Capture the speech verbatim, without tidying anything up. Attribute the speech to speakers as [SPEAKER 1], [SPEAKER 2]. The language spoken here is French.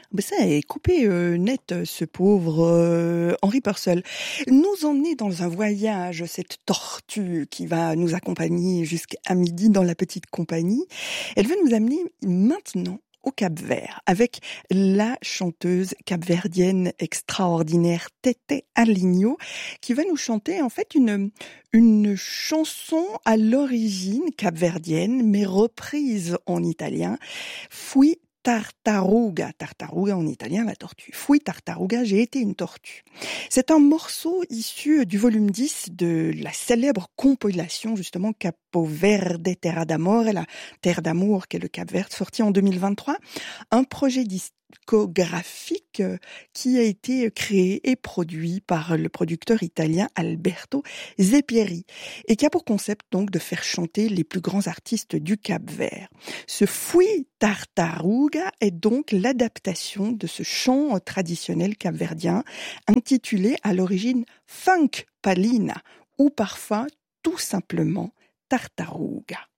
[SPEAKER 1] Ben ça est coupé euh, net, ce pauvre euh, Henri Purcell. Nous emmener dans un voyage, cette tortue qui va nous accompagner jusqu'à midi dans la petite compagnie. Elle va nous amener maintenant au Cap-Vert, avec la chanteuse capverdienne extraordinaire Tété Aligno, qui va nous chanter en fait une, une chanson à l'origine capverdienne, mais reprise en italien. Fui Tartaruga, tartaruga en italien, la tortue. Fui tartaruga, j'ai été une tortue. C'est un morceau issu du volume dix de la célèbre compilation, justement, Capo Verde Terra d'Amore, la Terre d'amour qu'est le Cap-Vert, sorti en deux mille vingt-trois. Un projet discographique qui a été créé et produit par le producteur italien Alberto Zeppieri et qui a pour concept donc de faire chanter les plus grands artistes du Cap-Vert. Ce Fui Tartaruga est donc l'adaptation de ce chant traditionnel capverdien intitulé à l'origine Funk Palina ou parfois tout simplement Tartaruga.